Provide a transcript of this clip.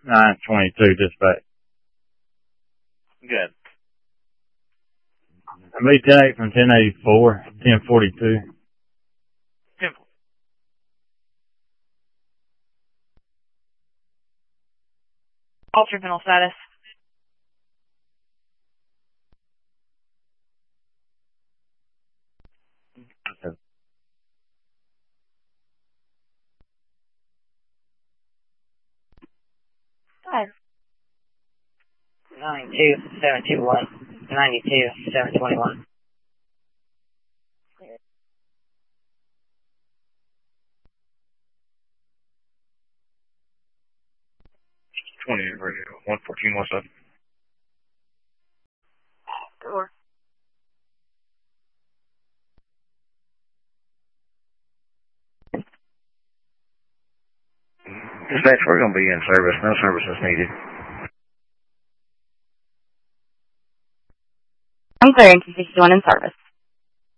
922 dispatch. Good. I made 10-8 from 1084, 1042. Simple. Alter terminal status. Okay. Hi. 92721. 92721. Radio. 114, what's up? Door. Dispatch, we're going to be in service. No service is needed. I'm clearing 261 in service.